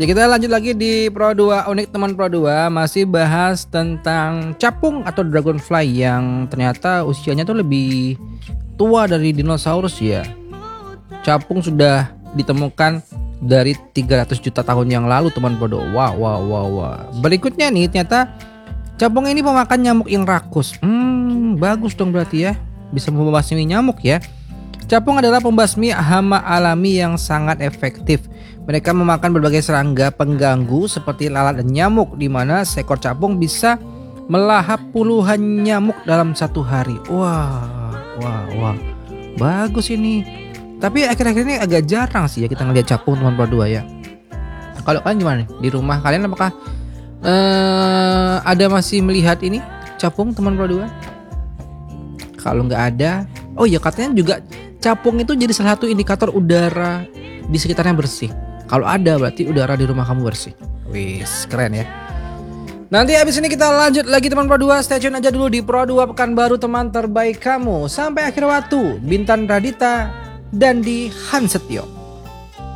Ya, kita lanjut lagi di Pro 2 unik teman Pro 2, masih bahas tentang capung atau dragonfly yang ternyata usianya tuh lebih tua dari dinosaurus ya. Capung sudah ditemukan dari 300 juta tahun yang lalu teman Pro 2. Wah, wah, wah, wah. Berikutnya nih, ternyata capung ini pemakan nyamuk yang rakus. Bagus dong berarti ya. Bisa membasmi nyamuk ya. Capung adalah pembasmi hama alami yang sangat efektif. Mereka memakan berbagai serangga pengganggu seperti lalat dan nyamuk, di mana seekor capung bisa melahap puluhan nyamuk dalam satu hari. Wah, wah, wah. Bagus ini. Tapi akhir-akhir ini agak jarang sih ya kita ngeliat capung teman Pro 2 ya. Kalau kalian gimana nih? Di rumah kalian apakah ada masih melihat ini capung teman Pro 2? Kalau nggak ada, oh ya katanya juga capung itu jadi salah satu indikator udara di sekitarnya bersih. Kalau ada berarti udara di rumah kamu bersih. Wis, keren ya. Nanti habis ini kita lanjut lagi teman Pro 2. Stay tune aja dulu di Pro 2 Pekanbaru, teman terbaik kamu. Sampai akhir waktu. Bintan Radita dan di Hansetio.